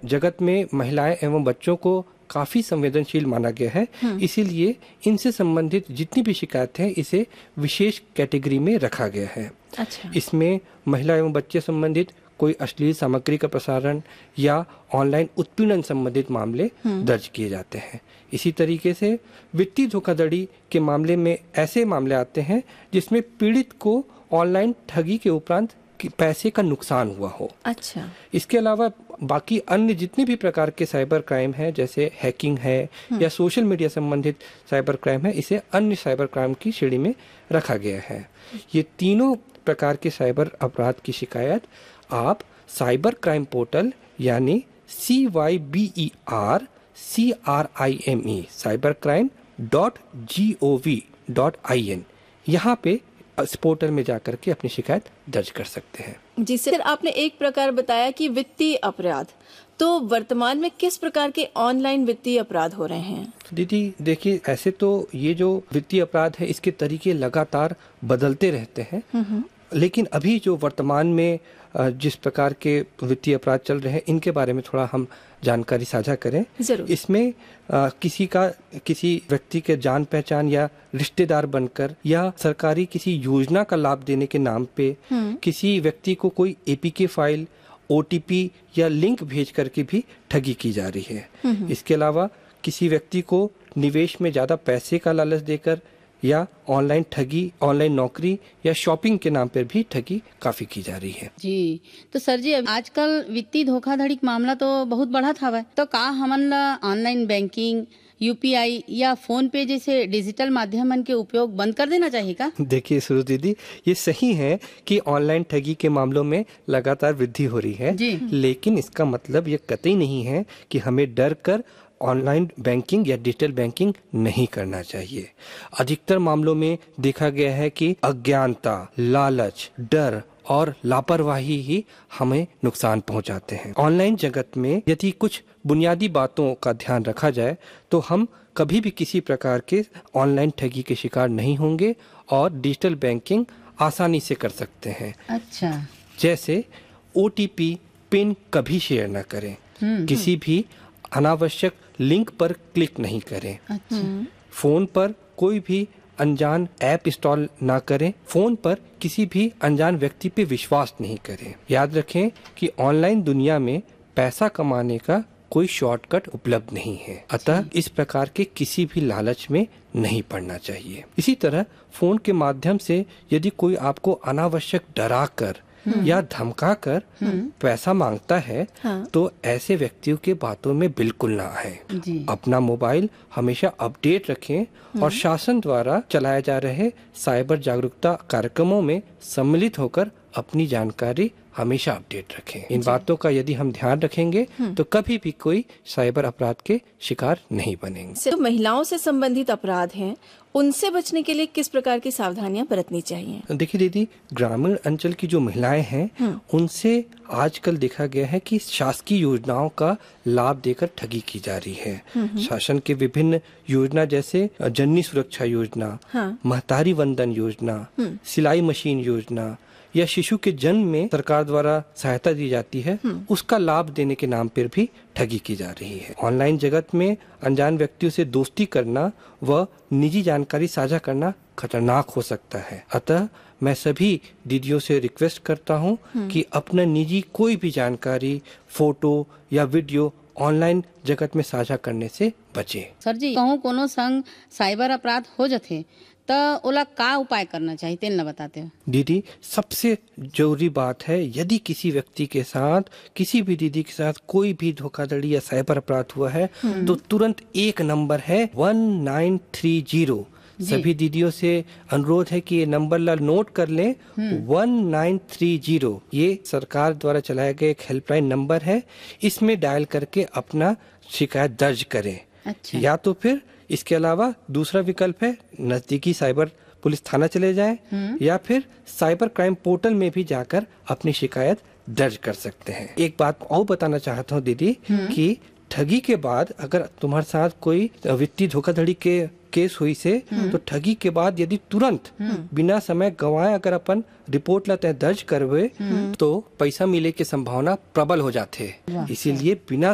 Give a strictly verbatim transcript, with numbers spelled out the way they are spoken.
जगत में महिलाएं एवं बच्चों को काफ़ी संवेदनशील माना गया है, इसीलिए इनसे संबंधित जितनी भी शिकायत है इसे विशेष कैटेगरी में रखा गया है। अच्छा। इसमें महिला एवं बच्चे संबंधित कोई अश्लील सामग्री का प्रसारण या ऑनलाइन उत्पीड़न संबंधित मामले दर्ज किए जाते हैं। इसी तरीके से वित्तीय धोखाधड़ी के मामले में ऐसे मामले आते हैं जिसमें पीड़ित को ऑनलाइन ठगी के उपरांत पैसे का नुकसान हुआ हो। अच्छा। इसके अलावा बाकी अन्य जितने भी प्रकार के साइबर क्राइम है, जैसे हैकिंग है या सोशल मीडिया संबंधित साइबर क्राइम है, इसे अन्य साइबर क्राइम की श्रेणी में रखा गया है। ये तीनों प्रकार के साइबर अपराध की शिकायत आप साइबर क्राइम पोर्टल यानी सी Y B E R C R I M E cyber crime dot G O V dot I N यहाँ पे इस पोर्टल में जाकर के अपनी शिकायत दर्ज कर सकते हैं। जी सर, आपने एक प्रकार बताया कि वित्तीय अपराध, तो वर्तमान में किस प्रकार के ऑनलाइन वित्तीय अपराध हो रहे हैं? दीदी देखिए, ऐसे तो ये जो वित्तीय अपराध है इसके तरीके लगातार बदलते रहते हैं, लेकिन अभी जो वर्तमान में जिस प्रकार के वित्तीय अपराध चल रहे हैं इनके बारे में थोड़ा हम जानकारी साझा करें। जरूर। इसमें आ, किसी का किसी व्यक्ति के जान पहचान या रिश्तेदार बनकर या सरकारी किसी योजना का लाभ देने के नाम पे किसी व्यक्ति को कोई ए पी के फाइल, ओ टी पी या लिंक भेज करके भी ठगी की जा रही है। इसके अलावा किसी व्यक्ति को निवेश में ज्यादा पैसे का लालच देकर या ऑनलाइन ठगी, ऑनलाइन नौकरी या शॉपिंग के नाम पर भी ठगी काफी की जा रही है। जी, तो सर जी आजकल वित्तीय धोखाधड़ी का मामला तो बहुत बढ़त हवा, तो का हमन ला online banking, U P I या फोन पे जैसे डिजिटल माध्यमन के उपयोग बंद कर देना चाहिए का? देखिए सुरुचि दीदी, ये सही है कि ऑनलाइन ठगी के मामलों में लगातार वृद्धि हो रही है, लेकिन इसका मतलब ये कतई नहीं है कि हमें डर कर ऑनलाइन बैंकिंग या डिजिटल बैंकिंग नहीं करना चाहिए। अधिकतर मामलों में देखा गया है कि अज्ञानता, लालच, डर और लापरवाही ही हमें नुकसान पहुंचाते हैं। ऑनलाइन जगत में यदि कुछ बुनियादी बातों का ध्यान रखा जाए तो हम कभी भी किसी प्रकार के ऑनलाइन ठगी के शिकार नहीं होंगे और डिजिटल बैंकिंग आसानी से कर सकते हैं। अच्छा। जैसे ओ टी पी, पिन कभी शेयर न करें, किसी भी अनावश्यक लिंक पर क्लिक नहीं करें। अच्छा। फोन पर कोई भी अनजान ऐप इंस्टॉल ना करें, फोन पर किसी भी अनजान व्यक्ति पे विश्वास नहीं करें। याद रखें कि ऑनलाइन दुनिया में पैसा कमाने का कोई शॉर्टकट उपलब्ध नहीं है, अतः इस प्रकार के किसी भी लालच में नहीं पड़ना चाहिए। इसी तरह फोन के माध्यम से यदि कोई आपको अनावश्यक डरा कर या धमका कर पैसा मांगता है, हाँ। तो ऐसे व्यक्तियों के बातों में बिल्कुल ना आए। अपना मोबाइल हमेशा अपडेट रखें और शासन द्वारा चलाए जा रहे साइबर जागरूकता कार्यक्रमों में सम्मिलित होकर अपनी जानकारी हमेशा अपडेट रखें। इन बातों का यदि हम ध्यान रखेंगे तो कभी भी कोई साइबर अपराध के शिकार नहीं बनेंगे। तो महिलाओं से संबंधित अपराध हैं, उनसे बचने के लिए किस प्रकार की सावधानियां बरतनी चाहिए? देखिए दीदी, ग्रामीण अंचल की जो महिलाएं हैं उनसे आजकल देखा गया है कि शासकीय योजनाओं का लाभ देकर ठगी की जा रही है। शासन के विभिन्न योजना जैसे जननी सुरक्षा योजना, हाँ। महतारी वंदन योजना, सिलाई मशीन योजना या शिशु के जन्म में सरकार द्वारा सहायता दी जाती है, उसका लाभ देने के नाम पर भी ठगी की जा रही है। ऑनलाइन जगत में अनजान व्यक्तियों से दोस्ती करना व निजी जानकारी साझा करना खतरनाक हो सकता है, अतः मैं सभी दीदियों से रिक्वेस्ट करता हूं कि अपना निजी कोई भी जानकारी, फोटो या वीडियो ऑनलाइन जगत में साझा करने से बचे। सर जी, कहूँ कोनो संग साइबर अपराध हो जाते तो ओला का उपाय करना चाहिए, तेल न बताते हो? दीदी, सबसे जरूरी बात है यदि किसी व्यक्ति के साथ, किसी भी दीदी के साथ कोई भी धोखाधड़ी या साइबर अपराध हुआ है तो तुरंत एक नंबर है वन नाइन थ्री जीरो। सभी दीदियों से अनुरोध है कि ये नंबर ला नोट कर लें, वन नाइन थ्री जीरो। ये सरकार द्वारा चलाया गया एक हेल्पलाइन नंबर है, इसमें डायल करके अपना शिकायत दर्ज करें। अच्छा। या तो फिर इसके अलावा दूसरा विकल्प है नजदीकी साइबर पुलिस थाना चले जाएं या फिर साइबर क्राइम पोर्टल में भी जाकर अपनी शिकायत दर्ज कर सकते हैं। एक बात और बताना चाहता हूँ दीदी कि ठगी के बाद अगर तुम्हारे साथ कोई वित्तीय धोखाधड़ी के केस हुई से तो ठगी के बाद यदि तुरंत बिना समय गंवाए अगर अपन रिपोर्ट लाते हैं, दर्ज करवे, तो पैसा मिले की संभावना प्रबल हो जाते हैं। इसीलिए बिना